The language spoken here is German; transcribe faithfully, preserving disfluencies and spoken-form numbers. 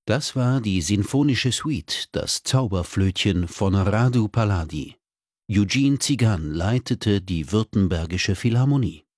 Das war die Sinfonische Suite, das Zauberflötchen von Radu Palladi. Eugene Tzigan leitete die Württembergische Philharmonie.